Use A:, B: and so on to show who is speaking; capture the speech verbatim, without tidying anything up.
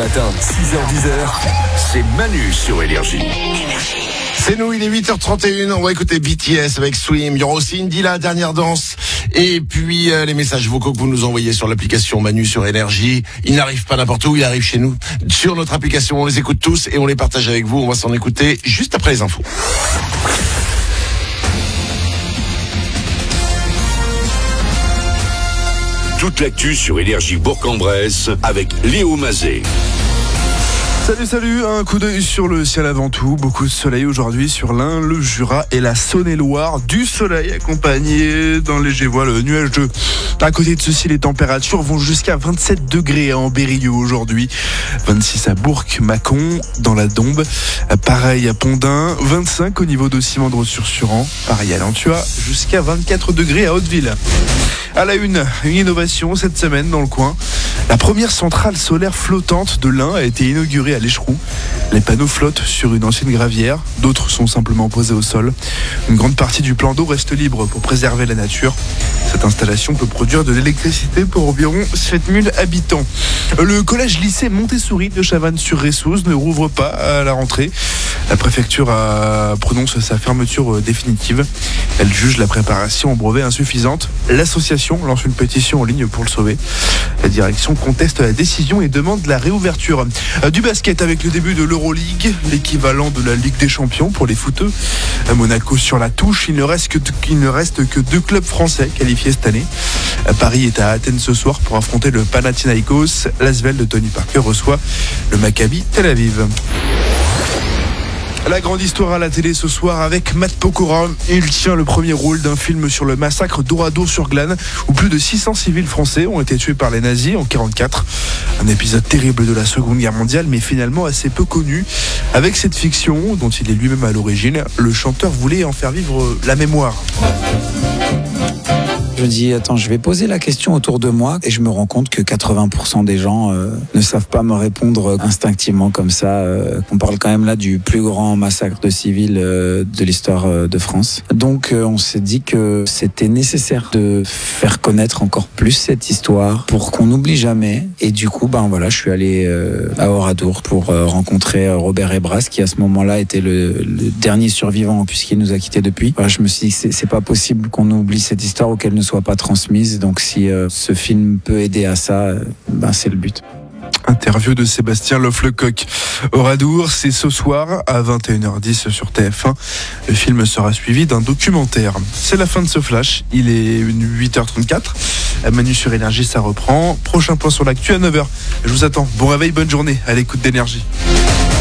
A: matin, six heures dix, c'est Manu sur Énergie.
B: C'est nous, il est huit heures trente et une, on va écouter B T S avec Swim. Il y aura aussi Indy, la dernière danse. Et puis euh, les messages vocaux que vous nous envoyez sur l'application Manu sur Énergie. Ils n'arrivent pas n'importe où, ils arrivent chez nous. Sur notre application, on les écoute tous et on les partage avec vous. On va s'en écouter juste après les infos.
A: Toute l'actu sur Énergie Bourg-en-Bresse avec Léo Mazet.
C: Salut, salut, un coup d'œil sur le ciel avant tout. Beaucoup de soleil aujourd'hui sur l'Ain, le Jura et la Saône-et-Loire. Du soleil accompagné d'un léger voile nuageux. À côté de ceci, les températures vont jusqu'à vingt-sept degrés à Ambérieu aujourd'hui. vingt-six à Bourg, Mâcon, dans la Dombe. Pareil à Pondin. vingt-cinq au niveau de Simandre-sur-Suran. Pareil à Lantua. Jusqu'à vingt-quatre degrés à Hauteville. À la une, une innovation cette semaine dans le coin. La première centrale solaire flottante de l'Ain a été inaugurée à l'Écheroux. Les panneaux flottent sur une ancienne gravière, d'autres sont simplement posés au sol. Une grande partie du plan d'eau reste libre pour préserver la nature. Cette installation peut produire de l'électricité pour environ sept mille habitants. Le collège-lycée Montessori de Chavannes-sur-Ressouze ne rouvre pas à la rentrée. La préfecture a prononce sa fermeture définitive. Elle juge la préparation en brevet insuffisante. L'association lance une pétition en ligne pour le sauver. La direction conteste la décision et demande la réouverture. Du basket avec le début de l'Euroleague, l'équivalent de la Ligue des Champions pour les footeux. À Monaco sur la touche, il ne reste que, il ne reste que deux clubs français qualifiés cette année. Paris est à Athènes ce soir pour affronter le Panathinaikos. L'Asvel de Tony Parker reçoit le Maccabi Tel Aviv. La grande histoire à la télé ce soir avec Matt Pokora. Il tient le premier rôle d'un film sur le massacre d'Oradour-sur-Glane où plus de six cents civils français ont été tués par les nazis en quarante-quatre. Un épisode terrible de la Seconde Guerre mondiale mais finalement assez peu connu. Avec cette fiction dont il est lui-même à l'origine, le chanteur voulait en faire vivre la mémoire.
D: Je dis, attends, je vais poser la question autour de moi et je me rends compte que quatre-vingts pour cent des gens euh, ne savent pas me répondre instinctivement comme ça. Euh, on parle quand même là du plus grand massacre de civils euh, de l'histoire euh, de France. Donc euh, on s'est dit que c'était nécessaire de faire connaître encore plus cette histoire pour qu'on n'oublie jamais. Et du coup, ben voilà, je suis allé euh, à Oradour pour euh, rencontrer Robert Ebras qui à ce moment-là était le, le dernier survivant puisqu'il nous a quittés depuis. Voilà, je me suis dit que c'est, c'est pas possible qu'on oublie cette histoire ou qu'elle ne soit pas transmise, donc si euh, ce film peut aider à ça, euh, ben c'est le but.
C: Interview de Sébastien Lofflecoq. Oradour, c'est ce soir à vingt et une heures dix sur T F un. Le film sera suivi d'un documentaire. C'est la fin de ce flash, il est huit heures trente-quatre. Manu sur Énergie, ça reprend. Prochain point sur l'actu à neuf heures. Je vous attends. Bon réveil, bonne journée à l'écoute d'Énergie.